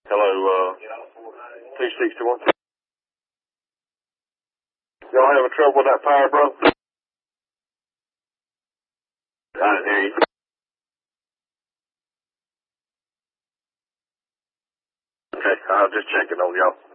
Hello, T61. Y'all having trouble with that power, bro? I didn't hear you. Okay, I was just checking on y'all.